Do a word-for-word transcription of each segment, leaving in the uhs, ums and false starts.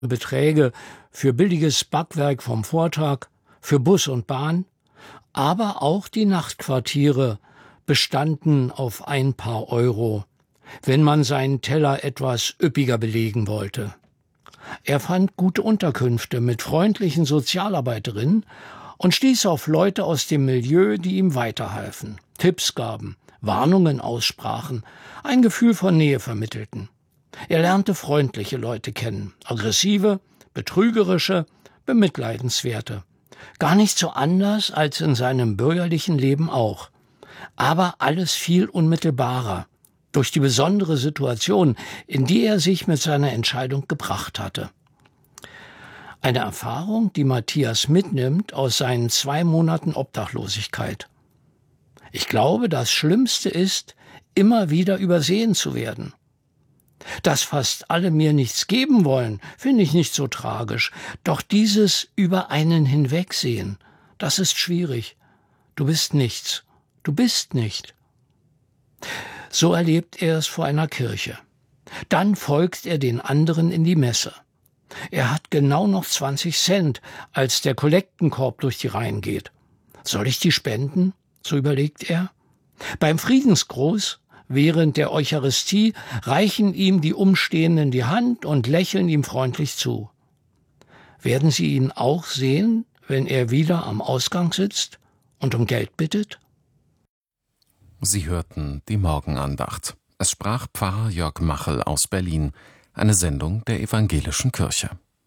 Beträge für billiges Backwerk vom Vortag, für Bus und Bahn, aber auch die Nachtquartiere bestanden auf ein paar Euro, wenn man seinen Teller etwas üppiger belegen wollte. Er fand gute Unterkünfte mit freundlichen Sozialarbeiterinnen und stieß auf Leute aus dem Milieu, die ihm weiterhalfen, Tipps gaben, Warnungen aussprachen, ein Gefühl von Nähe vermittelten. Er lernte freundliche Leute kennen, aggressive, betrügerische, bemitleidenswerte. Gar nicht so anders als in seinem bürgerlichen Leben auch. Aber alles viel unmittelbarer, durch die besondere Situation, in die er sich mit seiner Entscheidung gebracht hatte. Eine Erfahrung, die Matthias mitnimmt aus seinen zwei Monaten Obdachlosigkeit. Ich glaube, das Schlimmste ist, immer wieder übersehen zu werden. Dass fast alle mir nichts geben wollen, finde ich nicht so tragisch. Doch dieses über einen hinwegsehen, das ist schwierig. Du bist nichts. Du bist nicht. So erlebt er es vor einer Kirche. Dann folgt er den anderen in die Messe. Er hat genau noch zwanzig Cent, als der Kollektenkorb durch die Reihen geht. Soll ich die spenden? So überlegt er. Beim Friedensgruß während der Eucharistie reichen ihm die Umstehenden die Hand und lächeln ihm freundlich zu. Werden sie ihn auch sehen, wenn er wieder am Ausgang sitzt und um Geld bittet? Sie hörten die Morgenandacht. Es sprach Pfarrer Jörg Machel aus Berlin, eine Sendung der Evangelischen Kirche.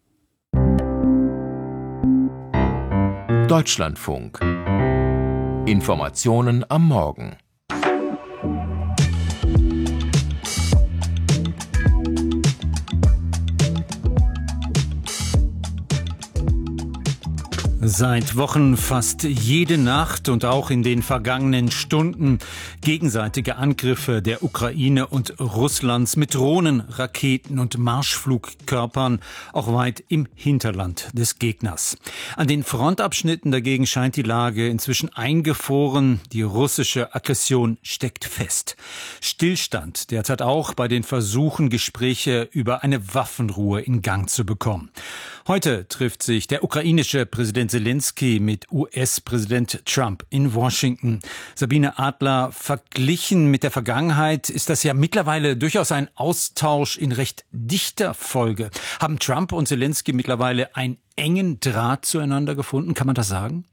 Deutschlandfunk. Informationen am Morgen. Seit Wochen fast jede Nacht und auch in den vergangenen Stunden gegenseitige Angriffe der Ukraine und Russlands mit Drohnen, Raketen und Marschflugkörpern, auch weit im Hinterland des Gegners. An den Frontabschnitten dagegen scheint die Lage inzwischen eingefroren. Die russische Aggression steckt fest. Stillstand derzeit auch bei den Versuchen, Gespräche über eine Waffenruhe in Gang zu bekommen. Heute trifft sich der ukrainische Präsident Zelensky mit U S-Präsident Trump in Washington. Sabine Adler, verglichen mit der Vergangenheit ist das ja mittlerweile durchaus ein Austausch in recht dichter Folge. Haben Trump und Zelensky mittlerweile einen engen Draht zueinander gefunden? Kann man das sagen?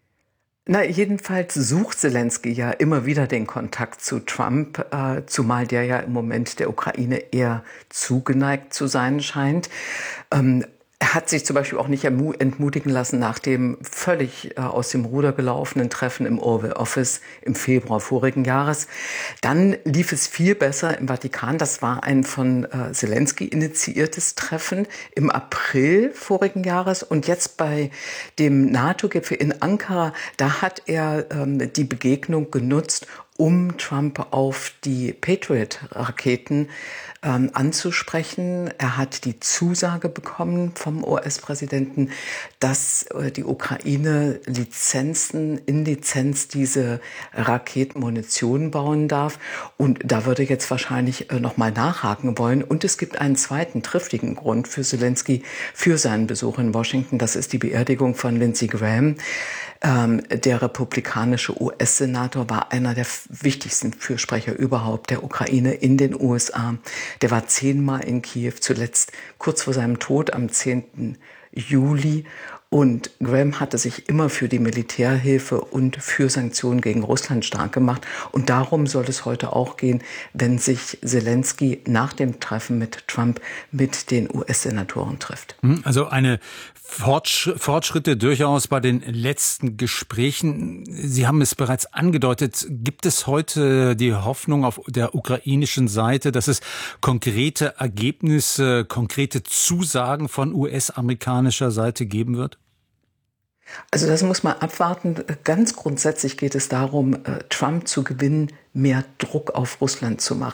Na, jedenfalls sucht Zelensky ja immer wieder den Kontakt zu Trump, äh, zumal der ja im Moment der Ukraine eher zugeneigt zu sein scheint. Ähm, Er hat sich zum Beispiel auch nicht entmutigen lassen nach dem völlig äh, aus dem Ruder gelaufenen Treffen im Oval Office im Februar vorigen Jahres. Dann lief es viel besser im Vatikan. Das war ein von äh, Zelensky initiiertes Treffen im April vorigen Jahres. Und jetzt bei dem NATO-Gipfel in Ankara, da hat er ähm, die Begegnung genutzt, um Trump auf die Patriot-Raketen ähm, anzusprechen. Er hat die Zusage bekommen vom U S-Präsidenten, dass äh, die Ukraine Lizenzen, in Lizenz diese Raketenmunition bauen darf. Und da würde jetzt wahrscheinlich äh, nochmal nachhaken wollen. Und es gibt einen zweiten triftigen Grund für Zelensky für seinen Besuch in Washington. Das ist die Beerdigung von Lindsey Graham. Ähm, der republikanische U S-Senator war einer der wichtigsten Fürsprecher überhaupt der Ukraine in den U S A. Der war zehnmal in Kiew, zuletzt kurz vor seinem Tod am zehnten Juli. Und Graham hatte sich immer für die Militärhilfe und für Sanktionen gegen Russland stark gemacht. Und darum soll es heute auch gehen, wenn sich Zelensky nach dem Treffen mit Trump mit den U S-Senatoren trifft. Also eine Fortsch- Fortschritte durchaus bei den letzten Gesprächen. Sie haben es bereits angedeutet. Gibt es heute die Hoffnung auf der ukrainischen Seite, dass es konkrete Ergebnisse, konkrete Zusagen von U S-amerikanischer Seite geben wird? Also das muss man abwarten. Ganz grundsätzlich geht es darum, Trump zu gewinnen, mehr Druck auf Russland zu machen.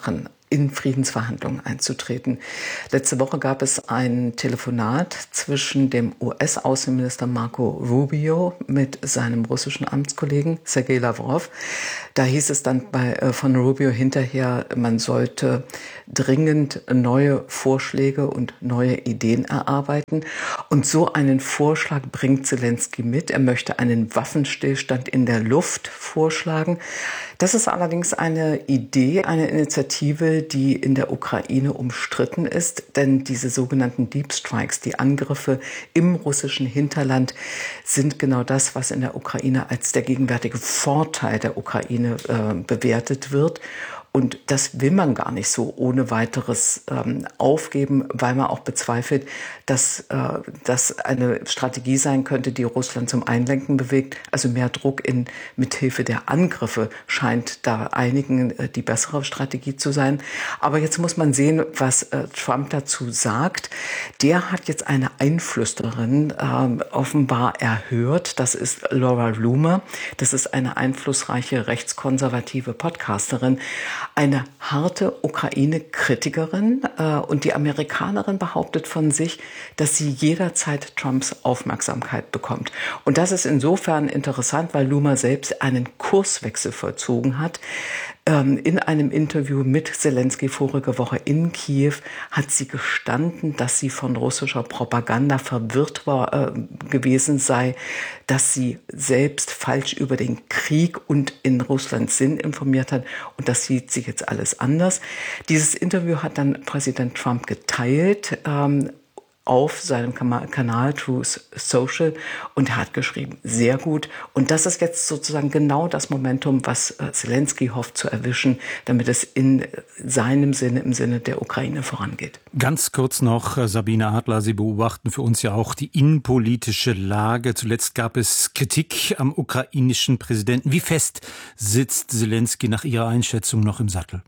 in Friedensverhandlungen einzutreten. Letzte Woche gab es ein Telefonat zwischen dem U S-Außenminister Marco Rubio mit seinem russischen Amtskollegen Sergei Lavrov. Da hieß es dann bei, von Rubio hinterher, man sollte dringend neue Vorschläge und neue Ideen erarbeiten. Und so einen Vorschlag bringt Selenskyj mit. Er möchte einen Waffenstillstand in der Luft vorschlagen. Das ist allerdings eine Idee, eine Initiative, die in der Ukraine umstritten ist, denn diese sogenannten Deep Strikes, die Angriffe im russischen Hinterland, sind genau das, was in der Ukraine als der gegenwärtige Vorteil der Ukraine äh, bewertet wird. Und das will man gar nicht so ohne weiteres ähm, aufgeben, weil man auch bezweifelt, dass äh, das eine Strategie sein könnte, die Russland zum Einlenken bewegt. Also mehr Druck in mithilfe der Angriffe scheint da einigen äh, die bessere Strategie zu sein. Aber jetzt muss man sehen, was äh, Trump dazu sagt. Der hat jetzt eine Einflüsterin äh, offenbar erhört. Das ist Laura Loomer. Das ist eine einflussreiche rechtskonservative Podcasterin. Eine harte Ukraine-Kritikerin äh, und die Amerikanerin behauptet von sich, dass sie jederzeit Trumps Aufmerksamkeit bekommt. Und das ist insofern interessant, weil Loomer selbst einen Kurswechsel vollzogen hat. Ähm, in einem Interview mit Selenskyj vorige Woche in Kiew hat sie gestanden, dass sie von russischer Propaganda verwirrt war, äh, gewesen sei, dass sie selbst falsch über den Krieg und in Russlands Sinn informiert hat. Und das sieht sich jetzt alles anders. Dieses Interview hat dann Präsident Trump geteilt ähm, auf seinem Kanal Truth Social und er hat geschrieben, sehr gut. Und das ist jetzt sozusagen genau das Momentum, was Selenskyj hofft zu erwischen, damit es in seinem Sinne, im Sinne der Ukraine vorangeht. Ganz kurz noch, Sabine Adler, Sie beobachten für uns ja auch die innenpolitische Lage. Zuletzt gab es Kritik am ukrainischen Präsidenten. Wie fest sitzt Selenskyj nach Ihrer Einschätzung noch im Sattel?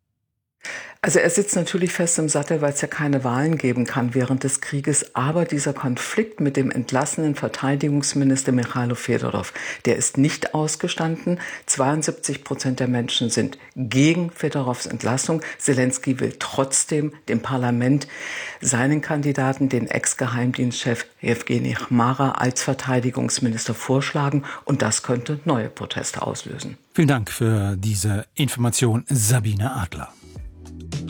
Also er sitzt natürlich fest im Sattel, weil es ja keine Wahlen geben kann während des Krieges. Aber dieser Konflikt mit dem entlassenen Verteidigungsminister Michailo Fedorov, der ist nicht ausgestanden. zweiundsiebzig Prozent der Menschen sind gegen Fedorovs Entlassung. Selenskyj will trotzdem dem Parlament seinen Kandidaten, den Ex-Geheimdienstchef Jewgeni Chmara, als Verteidigungsminister vorschlagen. Und das könnte neue Proteste auslösen. Vielen Dank für diese Information, Sabine Adler.